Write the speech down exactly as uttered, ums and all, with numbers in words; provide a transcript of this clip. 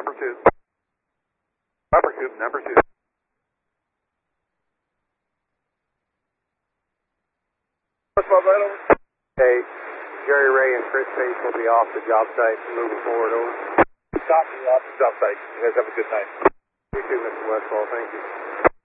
number two. Upper Coop, number two. What's my vital? Okay, Jerry Ray and Chris Pace will be off the job site moving forward, over. Copy, off the job site. You guys have a good night. You too, Mister Westfall, thank you.